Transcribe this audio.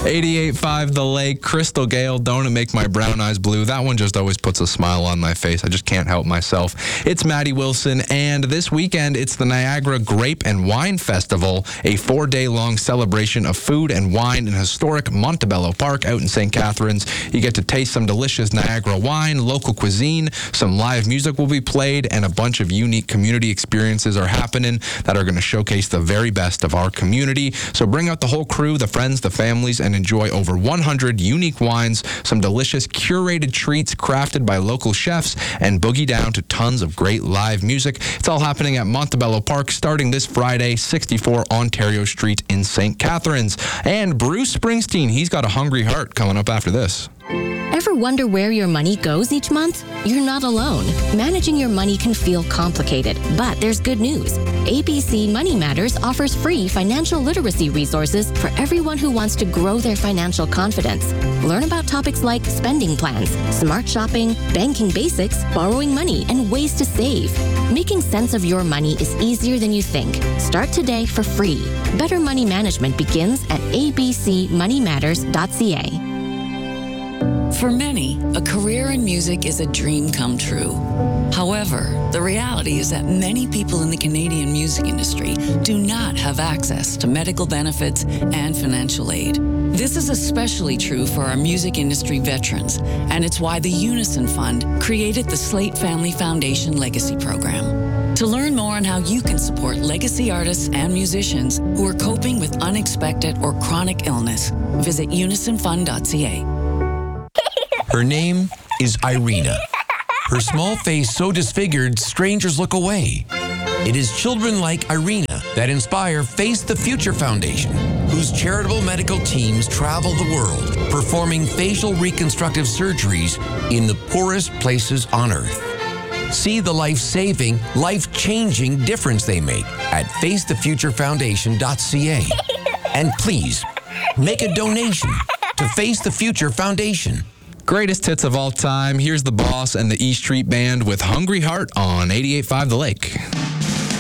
88.5 The Lake, Crystal Gale, Don't It Make My Brown Eyes Blue. That one just always puts a smile on my face. I just can't help myself. It's Maddie Wilson, and this weekend it's the Niagara Grape and Wine Festival, a 4-day-long celebration of food and wine in historic Montebello Park out in St. Catharines. You get to taste some delicious Niagara wine, local cuisine, some live music will be played, and a bunch of unique community experiences are happening that are going to showcase the very best of our community. So bring out the whole crew, the friends, the families, and enjoy over 100 unique wines, some delicious curated treats crafted by local chefs, and boogie down to tons of great live music. It's all happening at Montebello Park starting this Friday, 64 Ontario Street in St. Catharines. And Bruce Springsteen, he's got a hungry heart coming up after this. Ever wonder where your money goes each month? You're not alone. Managing your money can feel complicated, but there's good news. ABC Money Matters offers free financial literacy resources for everyone who wants to grow their financial confidence. Learn about topics like spending plans, smart shopping, banking basics, borrowing money, and ways to save. Making sense of your money is easier than you think. Start today for free. Better money management begins at abcmoneymatters.ca. For many, a career in music is a dream come true. However, the reality is that many people in the Canadian music industry do not have access to medical benefits and financial aid. This is especially true for our music industry veterans, and it's why the Unison Fund created the Slate Family Foundation Legacy Program. To learn more on how you can support legacy artists and musicians who are coping with unexpected or chronic illness, visit unisonfund.ca. Her name is Irina. Her small face so disfigured, strangers look away. It is children like Irina that inspire Face the Future Foundation, whose charitable medical teams travel the world, performing facial reconstructive surgeries in the poorest places on Earth. See the life-saving, life-changing difference they make at facethefuturefoundation.ca. And please, make a donation to Face the Future Foundation. Greatest hits of all time. Here's The Boss and the E Street Band with Hungry Heart on 88.5 The Lake.